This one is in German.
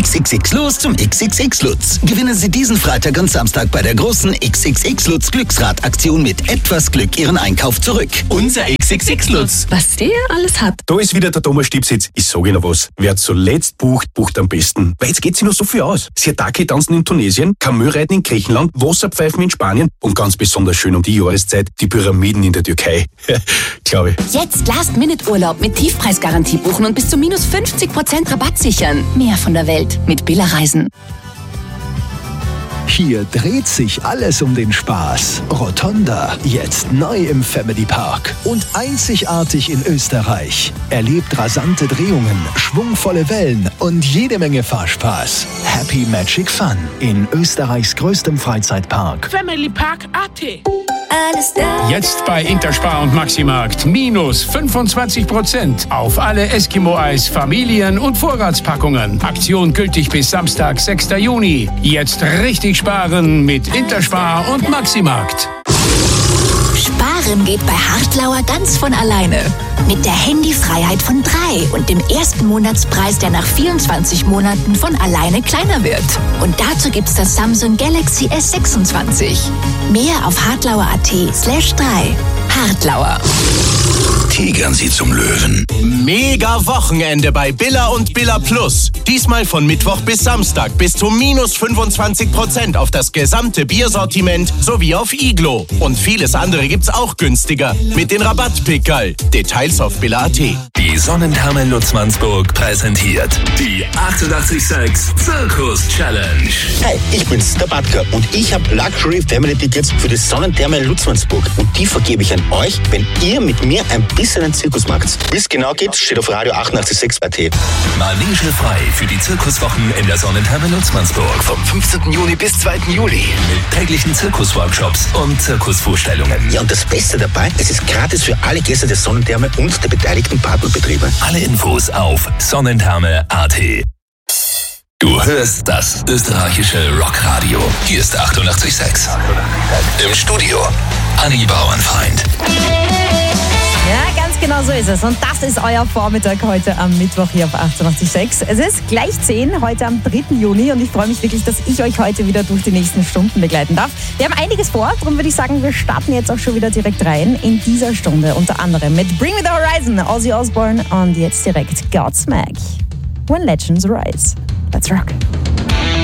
XXX los zum XXX Lutz. Gewinnen Sie diesen Freitag und Samstag bei der großen XXX Lutz Glücksrad-Aktion mit etwas Glück Ihren Einkauf zurück. Unser XXX Lutz. Was der alles hat. Da ist wieder der Thomas Stipsitz. Ich sage Ihnen was. Wer zuletzt bucht, bucht am besten. Weil jetzt geht sich noch so viel aus. Sirtaki tanzen in Tunesien, Kamö-Reiten in Griechenland, Wasserpfeifen in Spanien und ganz besonders schön um die Jahreszeit die Pyramiden in der Türkei. Glaube ich. Jetzt Last-Minute-Urlaub mit Tiefpreisgarantie buchen und bis zu minus 50% Rabatt sichern. Mehr von der Welt mit Billa Reisen. Hier dreht sich alles um den Spaß. Rotonda, jetzt neu im Family Park und einzigartig in Österreich. Erlebt rasante Drehungen, schwungvolle Wellen und jede Menge Fahrspaß. Happy Magic Fun in Österreichs größtem Freizeitpark. Family Park AT. Jetzt bei Interspar und Maximarkt minus 25% auf alle Eskimo-Eis, Familien- und Vorratspackungen. Aktion gültig bis Samstag, 6. Juni. Jetzt richtig sparen mit Interspar und Maximarkt. Sparen geht bei Hartlauer ganz von alleine. Mit der Handyfreiheit von 3 und dem ersten Monatspreis, der nach 24 Monaten von alleine kleiner wird. Und dazu gibt's das Samsung Galaxy S26. Mehr auf hartlauer.at/3. Hartlauer. Tigern Sie zum Löwen. Mega Wochenende bei Billa und Billa Plus. Diesmal von Mittwoch bis Samstag bis zu minus 25% auf das gesamte Biersortiment sowie auf Iglo. Und vieles andere gibt's auch günstiger mit den Rabattpickerl. Details auf billa.at. Die Sonnentherme Lutzmannsburg präsentiert die 886 Zirkus Challenge. Hi, ich bin's, der Batka, und ich habe Luxury Family Tickets für die Sonnentherme Lutzmannsburg. Und die vergebe ich an euch, wenn ihr mit mir ein bisschen einen Zirkus macht. Wie es genau geht, steht auf Radio 886.at. Manege frei für die Zirkuswochen in der Sonnentherme Lutzmannsburg vom 15. Juni bis 2. Juli. Mit täglichen Zirkusworkshops und Zirkusvorstellungen. Ja, und das Beste dabei, es ist gratis für alle Gäste der Sonnentherme und der beteiligten Partnerbetriebe. Alle Infos auf sonnentherme.at. Du hörst das österreichische Rockradio. Hier ist 88.6. Im Studio Anni Bauernfeind. Ja, ganz genau so ist es. Und das ist euer Vormittag heute am Mittwoch hier auf 88.6. Es ist gleich 10, heute am 3. Juni. Und ich freue mich wirklich, dass ich euch heute wieder durch die nächsten Stunden begleiten darf. Wir haben einiges vor, darum würde ich sagen, wir starten jetzt auch schon wieder direkt rein in dieser Stunde. Unter anderem mit Bring Me The Horizon, Ozzy Osbourne und jetzt direkt Godsmack. When Legends Rise. Let's rock.